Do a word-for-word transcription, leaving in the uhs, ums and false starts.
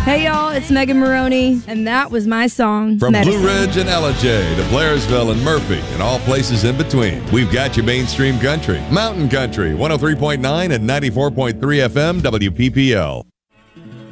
Hey, y'all, it's Megan Maroney, and that was my song, From Medicine. Blue Ridge and L J to Blairsville and Murphy and all places in between, we've got your mainstream country, mountain country, one oh three point nine and ninety-four point three F M W P P L.